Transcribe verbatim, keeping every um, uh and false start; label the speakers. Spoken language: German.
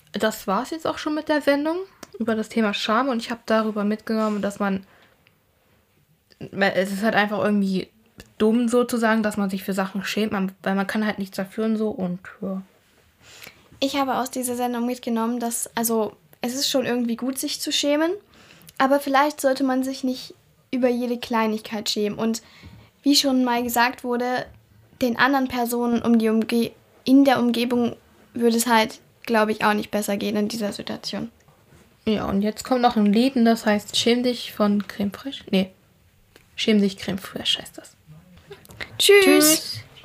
Speaker 1: das war es jetzt auch schon mit der Sendung über das Thema Scham. Und ich habe darüber mitgenommen, dass man, es ist halt einfach irgendwie dumm sozusagen, dass man sich für Sachen schämt, man, weil man kann halt nichts dafür und so. Und ja.
Speaker 2: Ich habe aus dieser Sendung mitgenommen, dass, also es ist schon irgendwie gut, sich zu schämen, aber vielleicht sollte man sich nicht über jede Kleinigkeit schämen. Und wie schon mal gesagt wurde, den anderen Personen um die Umge- in der Umgebung würde es halt, glaube ich, auch nicht besser gehen in dieser Situation.
Speaker 1: Ja, und jetzt kommt noch ein Lied, und das heißt Schäm dich von Creme Fraiche. Nee, Schäm dich Creme Fraiche heißt das.
Speaker 2: Tschüss!
Speaker 1: Tschüss!